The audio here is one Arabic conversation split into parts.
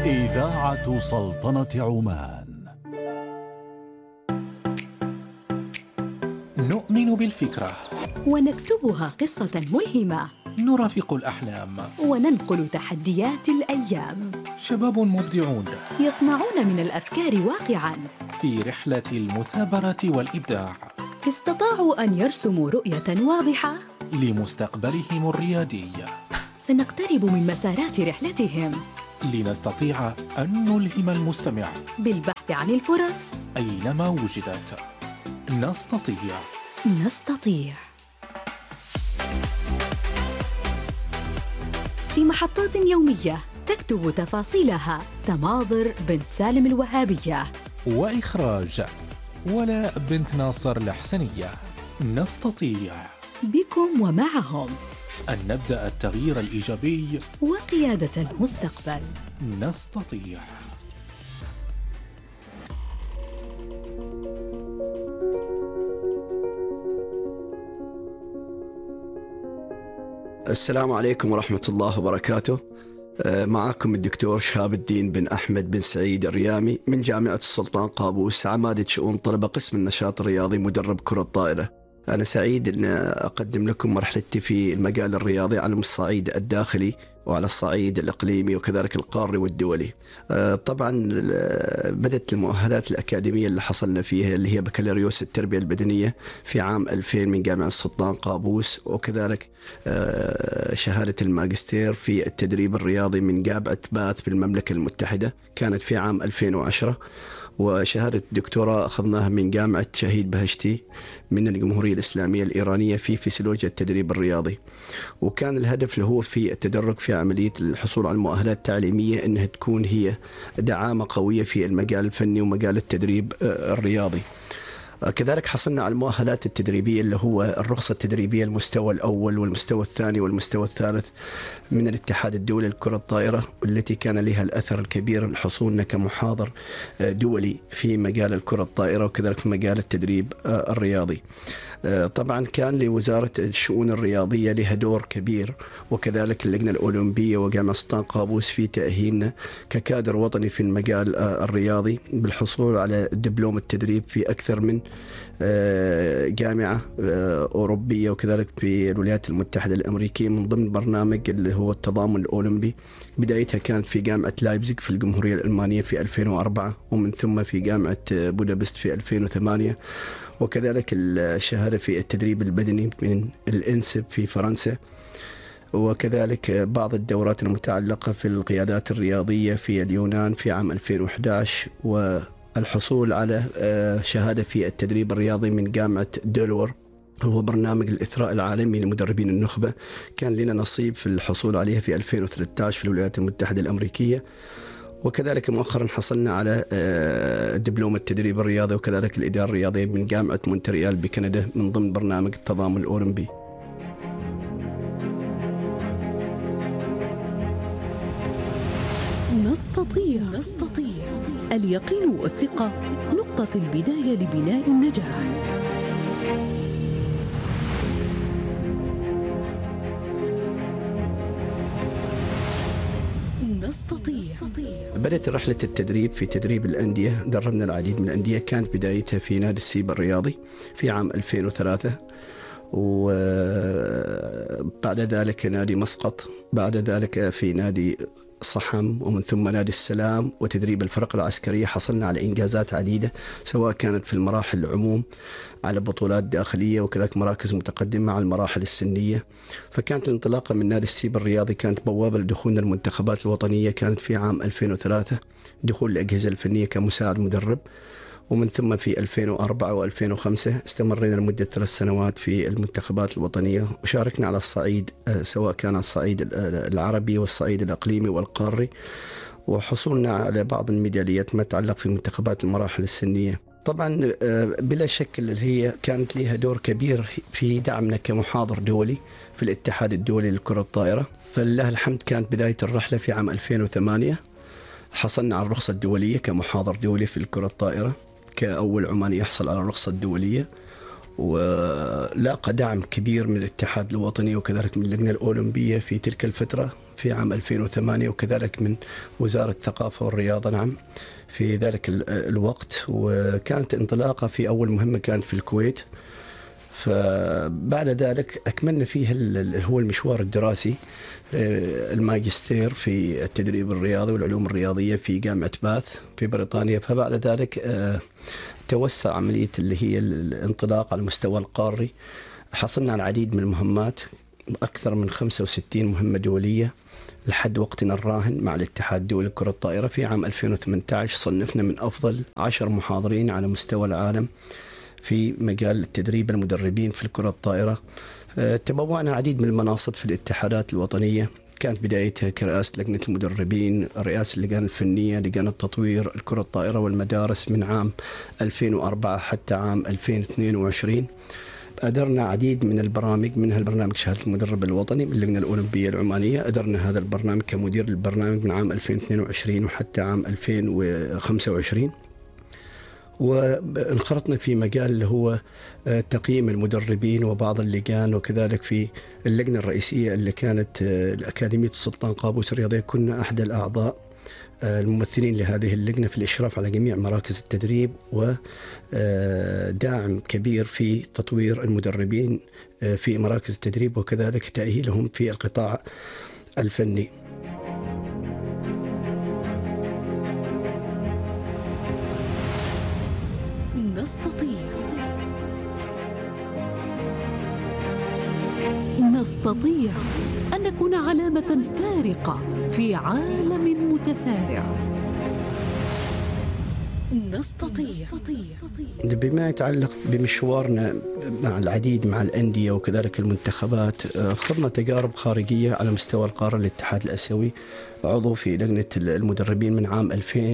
إذاعة سلطنة عمان. نؤمن بالفكرة ونكتبها قصة ملهمة، نرافق الأحلام وننقل تحديات الأيام. شباب مبدعون يصنعون من الأفكار واقعاً في رحلة المثابرة والإبداع. استطاعوا أن يرسموا رؤية واضحة لمستقبلهم الريادي. سنقترب من مسارات رحلتهم لنستطيع أن نلهم المستمع بالبحث عن الفرص أينما وجدت. نستطيع. في محطات يومية تكتب تفاصيلها تماظر بنت سالم الوهابية، وإخراج ولاء بنت ناصر الحسنية. نستطيع بكم ومعهم أن نبدأ التغيير الإيجابي وقيادة المستقبل. نستطيع. السلام عليكم ورحمة الله وبركاته. معكم الدكتور شهاب الدين بن أحمد بن سعيد الريامي من جامعة السلطان قابوس، عمادة شؤون طلبة قسم النشاط الرياضي، مدرب كرة طائرة. أنا سعيد أن أقدم لكم مرحلتي في المجال الرياضي على الصعيد الداخلي وعلى الصعيد الإقليمي وكذلك القاري والدولي. طبعا بدأت المؤهلات الأكاديمية اللي حصلنا فيها اللي هي بكالوريوس التربية البدنية في عام 2000 من جامعة السلطان قابوس، وكذلك شهادة الماجستير في التدريب الرياضي من جامعة باث في المملكة المتحدة كانت في عام 2010، وشهادة الدكتوراه أخذناها من جامعة شهيد بهشتي من الجمهورية الإسلامية الإيرانية في فيسيولوجيا التدريب الرياضي. وكان الهدف اللي هو في التدرج في عملية الحصول على المؤهلات التعليمية أنها تكون هي دعامة قوية في المجال الفني ومجال التدريب الرياضي. كذلك حصلنا على المؤهلات التدريبية اللي هو الرخصة التدريبية المستوى الأول والمستوى الثاني والمستوى الثالث من الاتحاد الدولي لكرة الطائرة، والتي كان لها الأثر الكبير لحصولنا كمحاضر دولي في مجال الكرة الطائرة وكذلك في مجال التدريب الرياضي. طبعا كان لوزارة الشؤون الرياضية لها دور كبير، وكذلك اللجنة الأولمبية وجامعة السلطان قابوس في تأهيلنا ككادر وطني في المجال الرياضي بالحصول على دبلوم التدريب في أكثر من جامعة أوروبية وكذلك في الولايات المتحدة الأمريكية من ضمن برنامج اللي هو التضامن الأولمبي. بدايتها كانت في جامعة لايبزيغ في الجمهورية الألمانية في 2004، ومن ثم في جامعة بودابست في 2008، وكذلك الشهادة في التدريب البدني من الإنسب في فرنسا، وكذلك بعض الدورات المتعلقة في القيادات الرياضية في اليونان في عام 2011، والحصول على شهادة في التدريب الرياضي من جامعة دولور هو برنامج الإثراء العالمي لمدربين النخبة. كان لنا نصيب في الحصول عليها في 2013 في الولايات المتحدة الأمريكية، وكذلك مؤخرا حصلنا على دبلوم التدريب الرياضي وكذلك الإدارة الرياضية من جامعة مونتريال بكندا من ضمن برنامج التضامن الأولمبي. نستطيع. اليقين والثقة نقطة البداية لبناء النجاح. بدأت رحلة التدريب في تدريب الأندية، دربنا العديد من الأندية. كانت بدايتها في نادي السيب الرياضي في عام 2003، وبعد ذلك نادي مسقط، بعد ذلك في نادي صحم، ومن ثم نادي السلام وتدريب الفرق العسكرية. حصلنا على إنجازات عديدة سواء كانت في المراحل العموم على بطولات داخلية وكذلك مراكز متقدمة على المراحل السنية. فكانت الانطلاقة من نادي السيب الرياضي كانت بوابة لدخولنا المنتخبات الوطنية، كانت في عام 2003 دخول الأجهزة الفنية كمساعد مدرب، ومن ثم في 2004 و2005 استمرنا لمدة 3 سنوات في المنتخبات الوطنية، وشاركنا على الصعيد سواء كان الصعيد العربي والصعيد الإقليمي والقاري، وحصولنا على بعض الميداليات ما تتعلق في منتخبات المراحل السنية. طبعا بلا شك اللي هي كانت لها دور كبير في دعمنا كمحاضر دولي في الاتحاد الدولي لكرة الطائرة. فلله الحمد كانت بداية الرحلة في عام 2008، حصلنا على الرخصة الدولية كمحاضر دولي في الكرة الطائرة، كأول عماني يحصل على الرخصة الدولية، ولاقى دعم كبير من الاتحاد الوطني وكذلك من اللجنة الأولمبية في تلك الفترة في عام 2008، وكذلك من وزارة الثقافة والرياضة نعم في ذلك الوقت. وكانت انطلاقة في أول مهمة كانت في الكويت، فبعد ذلك أكملنا فيه هو المشوار الدراسي، الماجستير في التدريب الرياضي والعلوم الرياضية في جامعة باث في بريطانيا. فبعد ذلك توسع عملية اللي هي الانطلاق على المستوى القاري. حصلنا على العديد من المهمات، أكثر من 65 مهمة دولية لحد وقتنا الراهن مع الاتحاد الدولي لكرة الطائرة. في عام 2018 صنفنا من أفضل 10 محاضرين على مستوى العالم في مجال التدريب المدربين في الكرة الطائرة. تبوأنا عديد من المناصب في الاتحادات الوطنية، كانت بدايتها كرئاسة لجنة المدربين، رئاسة اللجان الفنية، لجان التطوير الكرة الطائرة والمدارس من عام 2004 حتى عام 2022. أدرنا عديد من البرامج، منها البرنامج شهادة المدرب الوطني من اللجنة الأولمبية العمانية. أدرنا هذا البرنامج كمدير البرنامج من عام 2022 وحتى عام 2025. وانخرطنا في مجال اللي هو تقييم المدربين وبعض اللجان، وكذلك في اللجنة الرئيسية اللي كانت الأكاديمية السلطان قابوس الرياضية. كنا أحد الأعضاء الممثلين لهذه اللجنة في الإشراف على جميع مراكز التدريب ودعم كبير في تطوير المدربين في مراكز التدريب وكذلك تأهيلهم في القطاع الفني. نستطيع أن نكون علامة فارقة في عالم متسارع. نستطيع. بما يتعلق بمشوارنا مع العديد مع الأندية وكذلك المنتخبات، خضنا تجارب خارجية على مستوى القارة. الاتحاد الآسيوي عضو في لجنة المدربين من عام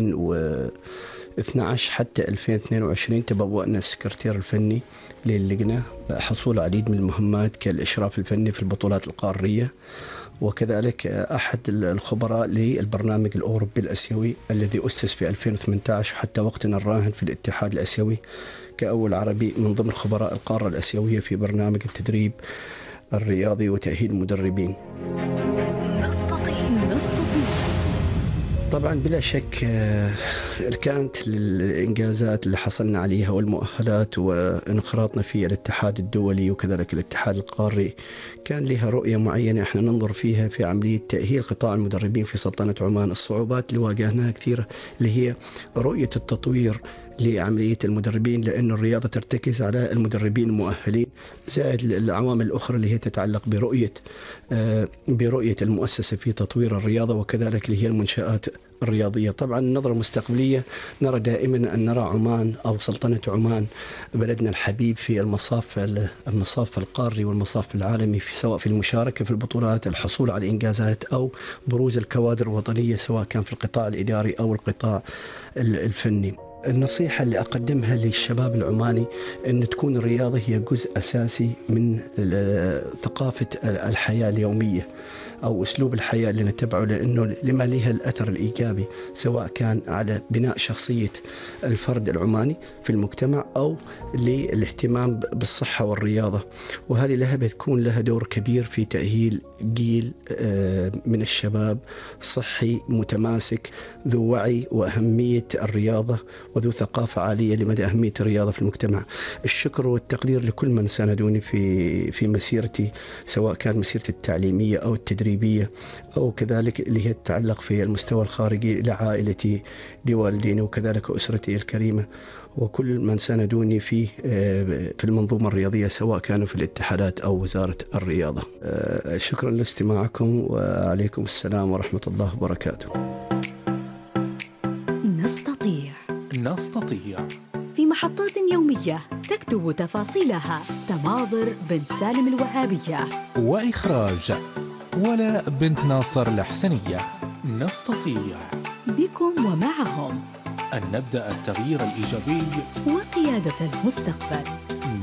2012 حتى 2022. تبوأنا السكرتير الفني للجنة، حصول العديد من المهمات كالإشراف الفني في البطولات القارية، وكذلك أحد الخبراء للبرنامج الأوروبي الآسيوي الذي أسس في 2018 حتى وقتنا الراهن في الاتحاد الآسيوي كأول عربي من ضمن خبراء القارة الآسيوية في برنامج التدريب الرياضي وتأهيل المدربين. طبعا بلا شك كانت الإنجازات اللي حصلنا عليها والمؤهلات وانخراطنا في الاتحاد الدولي وكذلك الاتحاد القاري كان لها رؤية معينة احنا ننظر فيها في عملية تأهيل قطاع المدربين في سلطنة عمان. الصعوبات اللي واجهناها كثيرة اللي هي رؤية التطوير لعملية المدربين، لأن الرياضة ترتكز على المدربين المؤهلين، زائد العوامل الأخرى اللي هي تتعلق برؤية المؤسسة في تطوير الرياضة وكذلك اللي هي المنشآت الرياضية. طبعا النظرة المستقبلية نرى دائما أن نرى عمان أو سلطنة عمان بلدنا الحبيب في المصاف القاري والمصاف العالمي، سواء في المشاركة في البطولات، الحصول على إنجازات أو بروز الكوادر الوطنية سواء كان في القطاع الإداري أو القطاع الفني. النصيحة اللي أقدمها للشباب العماني أن تكون الرياضة هي جزء أساسي من ثقافة الحياة اليومية أو أسلوب الحياة اللي نتبعه، لأنه لما لها الأثر الإيجابي سواء كان على بناء شخصية الفرد العماني في المجتمع أو للاهتمام بالصحة والرياضة. وهذه لها بتكون لها دور كبير في تأهيل جيل من الشباب صحي متماسك ذو وعي وأهمية الرياضة وذو ثقافة عالية لمدى أهمية الرياضة في المجتمع. الشكر والتقدير لكل من ساندوني في مسيرتي، سواء كان مسيرتي التعليمية أو التدريبية أو كذلك اللي هي تتعلق في المستوى الخارجي لعائلتي لوالديني وكذلك أسرتي الكريمة وكل من ساندوني في المنظومة الرياضية سواء كانوا في الاتحادات أو وزارة الرياضة. شكرا لاستماعكم وعليكم السلام ورحمة الله وبركاته. نستطيع في محطات يومية تكتب تفاصيلها تماضر بنت سالم الوهابية، وإخراج ولا بنت ناصر الحسنية. نستطيع بكم ومعهم أن نبدأ التغيير الإيجابي وقيادة المستقبل.